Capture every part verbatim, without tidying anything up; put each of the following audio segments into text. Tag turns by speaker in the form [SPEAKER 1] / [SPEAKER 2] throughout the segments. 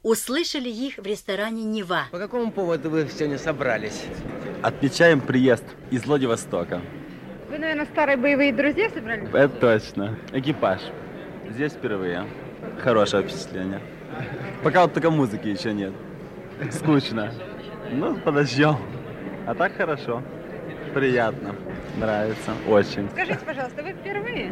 [SPEAKER 1] услышали их в ресторане «Нева».
[SPEAKER 2] По какому поводу вы сегодня собрались?
[SPEAKER 3] Отмечаем приезд из Владивостока.
[SPEAKER 4] Вы, наверное, старые боевые друзья собрались?
[SPEAKER 3] Это точно. Экипаж. Здесь впервые. Хорошее впечатление. Пока вот только музыки еще нет. Скучно. Ну, подождем. А так хорошо. Приятно. Нравится. Очень.
[SPEAKER 4] Скажите, пожалуйста, вы впервые?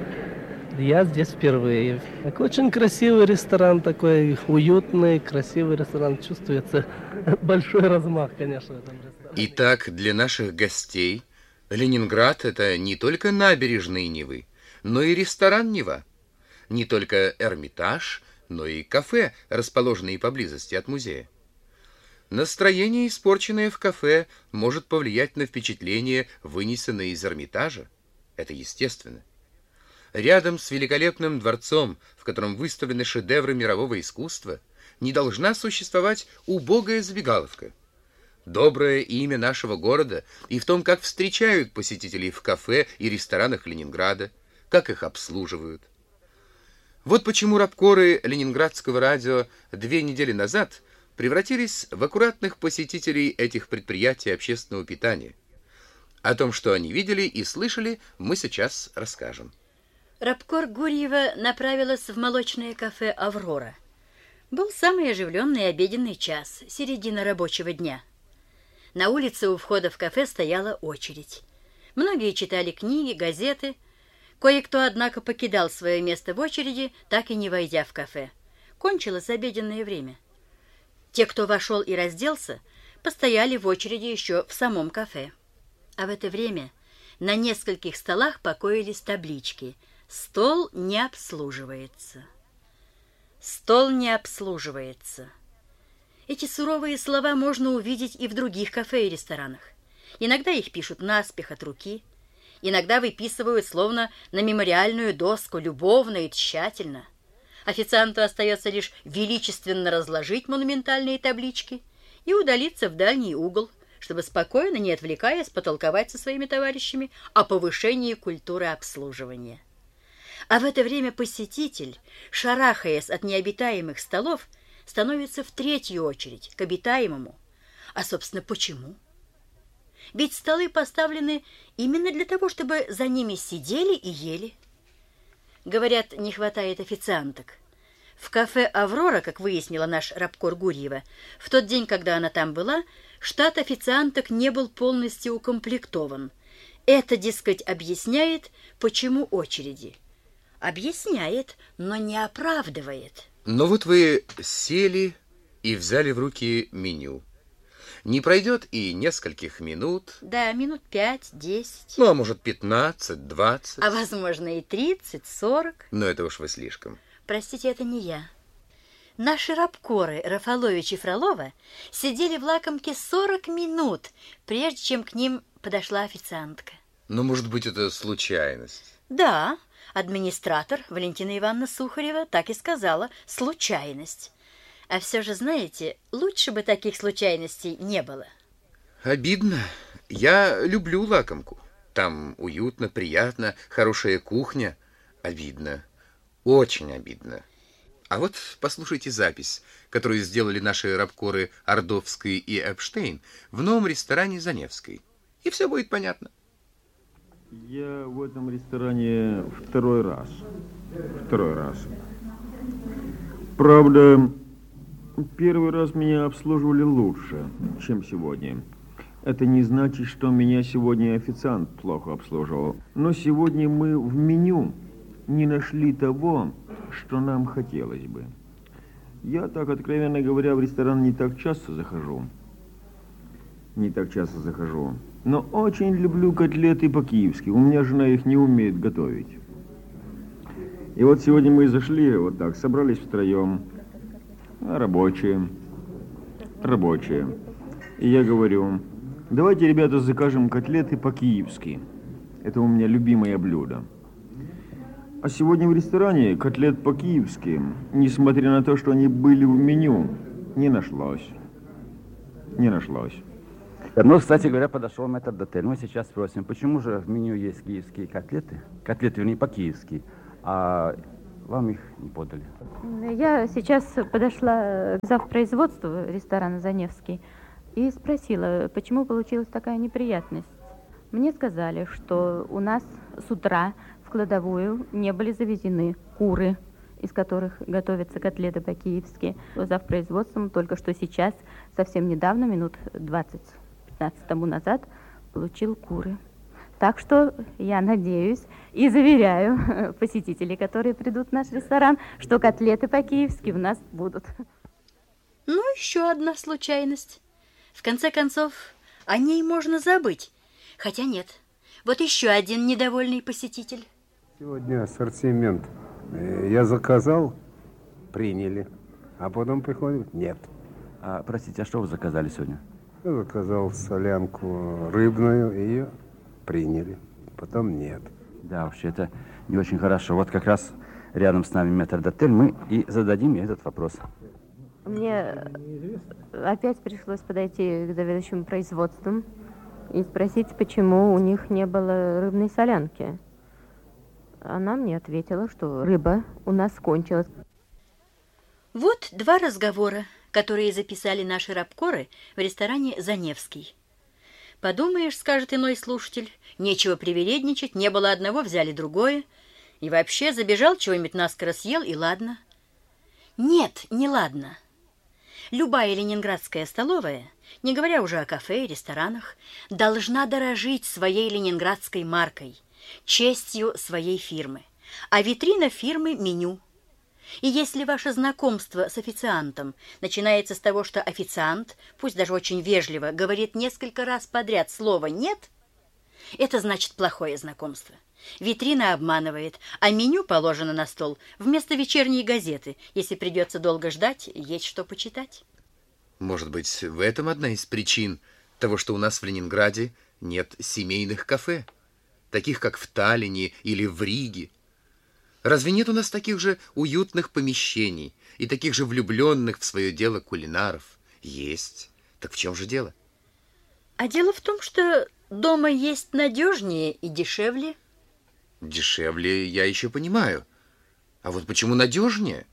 [SPEAKER 5] Я здесь впервые. Так, очень красивый ресторан, такой уютный, красивый ресторан. Чувствуется большой размах, конечно, в этом ресторане.
[SPEAKER 6] Итак, для наших гостей Ленинград – это не только набережные Невы, но и ресторан «Нева». Не только Эрмитаж, но и кафе, расположенные поблизости от музея. Настроение, испорченное в кафе, может повлиять на впечатление, вынесенное из Эрмитажа. Это естественно. Рядом с великолепным дворцом, в котором выставлены шедевры мирового искусства, не должна существовать убогая забегаловка. Доброе имя нашего города и в том, как встречают посетителей в кафе и ресторанах Ленинграда, как их обслуживают. Вот почему рабкоры Ленинградского радио две недели назад превратились в аккуратных посетителей этих предприятий общественного питания. О том, что они видели и слышали, мы сейчас расскажем.
[SPEAKER 1] Рабкор Гурьева направилась в молочное кафе «Аврора». Был самый оживленный обеденный час, середина рабочего дня. На улице у входа в кафе стояла очередь. Многие читали книги, газеты. Кое-кто, однако, покидал свое место в очереди, так и не войдя в кафе. Кончилось обеденное время. Те, кто вошел и разделся, постояли в очереди еще в самом кафе. А в это время на нескольких столах покоились таблички «Стол не обслуживается». «Стол не обслуживается». Эти суровые слова можно увидеть и в других кафе и ресторанах. Иногда их пишут наспех от руки, иногда выписывают словно на мемориальную доску, любовно и тщательно. Официанту остается лишь величественно разложить монументальные таблички и удалиться в дальний угол, чтобы спокойно, не отвлекаясь, потолковать со своими товарищами о повышении культуры обслуживания. А в это время посетитель, шарахаясь от необитаемых столов, становится в третью очередь к обитаемому. А, собственно, почему? Ведь столы поставлены именно для того, чтобы за ними сидели и ели. Говорят, не хватает официанток. В кафе «Аврора», как выяснила наш рабкор Гурьева, в тот день, когда она там была, штат официанток не был полностью укомплектован. Это, дескать, объясняет, почему очереди. Объясняет, но не оправдывает.
[SPEAKER 6] Но вот вы сели и взяли в руки меню. Не пройдет и нескольких минут.
[SPEAKER 1] Да, минут пять-десять.
[SPEAKER 6] Ну, а может, пятнадцать-двадцать.
[SPEAKER 1] А, возможно, и тридцать-сорок.
[SPEAKER 6] Но это уж вы слишком.
[SPEAKER 1] Простите, это не я. Наши рабкоры Рафалович и Фролова сидели в лакомке сорок минут, прежде чем к ним подошла официантка.
[SPEAKER 6] Ну, может быть, это случайность.
[SPEAKER 1] Да, администратор Валентина Ивановна Сухарева так и сказала – случайность. А все же, знаете, лучше бы таких случайностей не было.
[SPEAKER 6] Обидно. Я люблю лакомку. Там уютно, приятно, хорошая кухня. Обидно. Очень обидно. А вот послушайте запись, которую сделали наши рабкоры Ордовский и Эпштейн в новом ресторане Заневской. И все будет понятно.
[SPEAKER 7] Я в этом ресторане второй раз. Второй раз. Правда, первый раз меня обслуживали лучше, чем сегодня. Это не значит, что меня сегодня официант плохо обслуживал. Но сегодня мы в меню не нашли того, что нам хотелось бы. Я так, откровенно говоря, в ресторан не так часто захожу. Не так часто захожу. Но очень люблю котлеты по-киевски. У меня жена их не умеет готовить. И вот сегодня мы зашли вот так, собрались втроем. Рабочие. Рабочие. И я говорю, давайте, ребята, закажем котлеты по-киевски. Это у меня любимое блюдо. А сегодня в ресторане котлет по-киевски, несмотря на то, что они были в меню, не нашлось. Не нашлось.
[SPEAKER 3] Ну, кстати говоря, подошел метрдотель. Мы сейчас спросим, почему же в меню есть киевские котлеты? Котлеты, вернее, по-киевски. А
[SPEAKER 8] вам их не подали?
[SPEAKER 9] Я сейчас подошла к завпроизводству ресторана «Заневский» и спросила, почему получилась такая неприятность. Мне сказали, что у нас с утра в кладовую не были завезены куры, из которых готовятся котлеты по-киевски. Завпроизводством только что сейчас, совсем недавно, минут двадцать-пятнадцать тому назад, получил куры. Так что я надеюсь и заверяю посетителей, которые придут в наш ресторан, что котлеты по-киевски у нас будут.
[SPEAKER 1] Ну, еще одна случайность. В конце концов, о ней можно забыть. Хотя нет. Вот еще один недовольный посетитель.
[SPEAKER 10] Сегодня ассортимент. Я заказал, приняли. А потом приходит, нет.
[SPEAKER 8] А, простите, а что вы заказали сегодня?
[SPEAKER 10] Я заказал солянку рыбную, ее приняли. Потом нет.
[SPEAKER 8] Да, вообще это не очень хорошо. Вот как раз рядом с нами метрдотель, мы и зададим ей этот вопрос.
[SPEAKER 9] Мне опять пришлось подойти к заведующему производством и спросить, почему у них не было рыбной солянки. Она мне ответила, что рыба у нас кончилась.
[SPEAKER 1] Вот два разговора, которые записали наши рабкоры в ресторане «Заневский». Подумаешь, скажет иной слушатель, нечего привередничать, не было одного, взяли другое. И вообще забежал, чего-нибудь наскоро съел, и ладно. Нет, не ладно. Любая ленинградская столовая, не говоря уже о кафе и ресторанах, должна дорожить своей ленинградской маркой, честью своей фирмы. А витрина фирмы – меню. И если ваше знакомство с официантом начинается с того, что официант, пусть даже очень вежливо, говорит несколько раз подряд слово «нет», это значит плохое знакомство. Витрина обманывает, а меню положено на стол вместо вечерней газеты. Если придется долго ждать, есть что почитать.
[SPEAKER 6] Может быть, в этом одна из причин того, что у нас в Ленинграде нет семейных кафе, таких как в Таллине или в Риге. Разве нет у нас таких же уютных помещений и таких же влюбленных в свое дело кулинаров? Есть. Так в чем же дело?
[SPEAKER 1] А дело в том, что дома есть надежнее и дешевле.
[SPEAKER 6] Дешевле я еще понимаю. А вот почему надежнее?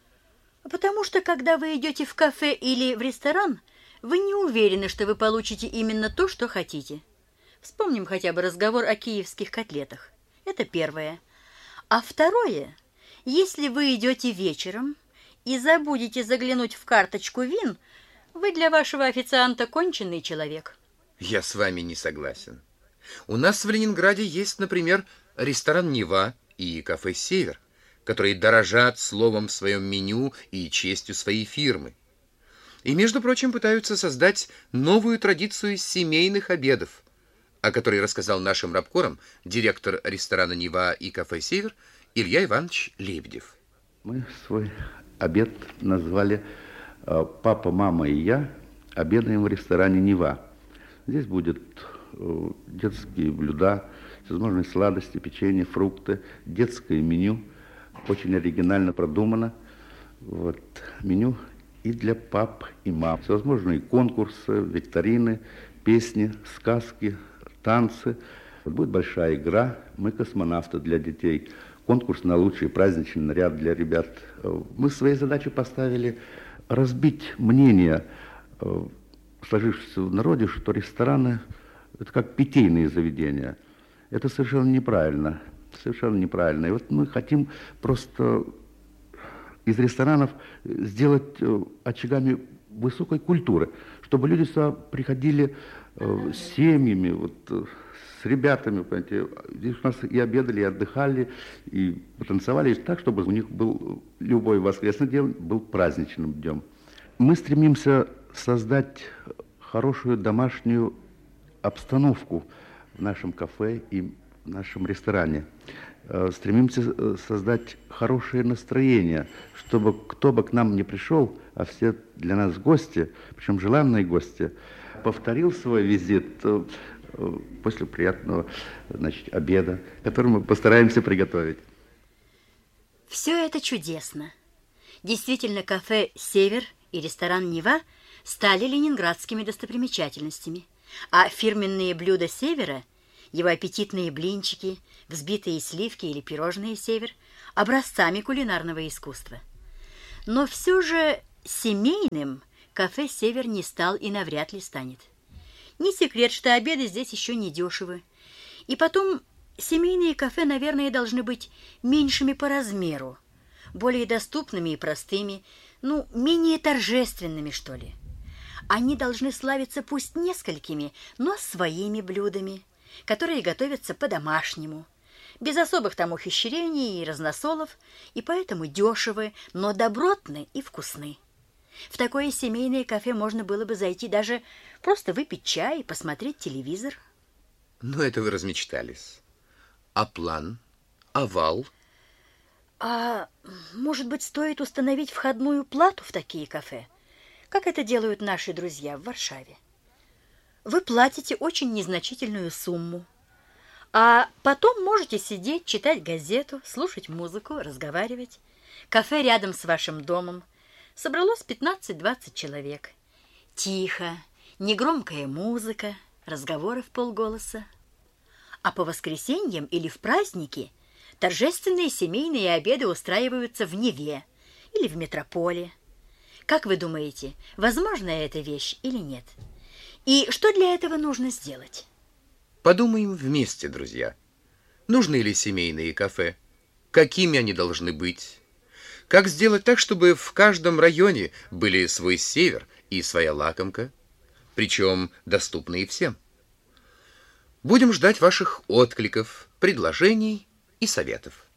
[SPEAKER 1] Потому что, когда вы идете в кафе или в ресторан, вы не уверены, что вы получите именно то, что хотите. Вспомним хотя бы разговор о киевских котлетах. Это первое. А второе, если вы идете вечером и забудете заглянуть в карточку вин, вы для вашего официанта конченый человек.
[SPEAKER 6] Я с вами не согласен. У нас в Ленинграде есть, например, ресторан «Нева» и кафе «Север», которые дорожат словом в своем меню и честью своей фирмы. И, между прочим, пытаются создать новую традицию семейных обедов, о которой рассказал нашим рабкорам директор ресторана «Нева» и кафе «Север» Илья Иванович Лебедев.
[SPEAKER 11] Мы свой обед назвали «Папа, мама и я обедаем в ресторане «Нева». Здесь будет детские блюда, всевозможные сладости, печенье, фрукты, детское меню, очень оригинально продумано. Вот, меню и для пап, и мам. Всевозможные конкурсы, викторины, песни, сказки, танцы. Будет большая игра «Мы космонавты» для детей. Конкурс на лучший праздничный наряд для ребят. Мы своей задачей поставили разбить мнение, сложившееся в народе, что рестораны – это как питейные заведения. Это совершенно неправильно. Совершенно неправильно. И вот мы хотим просто из ресторанов сделать очагами высокой культуры, чтобы люди сюда приходили с семьями, вот, с ребятами, понимаете. Здесь у нас и обедали, и отдыхали, и потанцевали, и так, чтобы у них был любой воскресный день был праздничным днем. Мы стремимся создать хорошую домашнюю обстановку в нашем кафе и в нашем ресторане. Стремимся создать хорошее настроение, чтобы кто бы к нам не пришел, а все для нас гости, причем желанные гости, повторил свой визит после приятного, значит, обеда, который мы постараемся приготовить.
[SPEAKER 1] Все это чудесно. Действительно, кафе «Север» и ресторан «Нева» стали ленинградскими достопримечательностями, а фирменные блюда «Севера» его аппетитные блинчики, взбитые сливки или пирожные «Север» образцами кулинарного искусства. Но все же семейным кафе «Север» не стал и навряд ли станет. Не секрет, что обеды здесь еще не дешевы. И потом, семейные кафе, наверное, должны быть меньшими по размеру, более доступными и простыми, ну, менее торжественными, что ли. Они должны славиться пусть несколькими, но своими блюдами, которые готовятся по-домашнему, без особых там ухищрений и разносолов, и поэтому дешевы, но добротны и вкусны. В такое семейное кафе можно было бы зайти даже просто выпить чай и посмотреть телевизор.
[SPEAKER 6] Ну, это вы размечтались. А план? Овал?
[SPEAKER 1] А может быть, стоит установить входную плату в такие кафе, как это делают наши друзья в Варшаве? Вы платите очень незначительную сумму, а потом можете сидеть, читать газету, слушать музыку, разговаривать. Кафе рядом с вашим домом. Собралось пятнадцать-двадцать человек. Тихо, негромкая музыка, разговоры в полголоса. А по воскресеньям или в праздники торжественные семейные обеды устраиваются в Неве или в метрополе. Как вы думаете, возможна эта вещь или нет? И что для этого нужно сделать?
[SPEAKER 6] Подумаем вместе, друзья. Нужны ли семейные кафе? Какими они должны быть? Как сделать так, чтобы в каждом районе были свой «Север» и своя лакомка, причем доступные всем? Будем ждать ваших откликов, предложений и советов.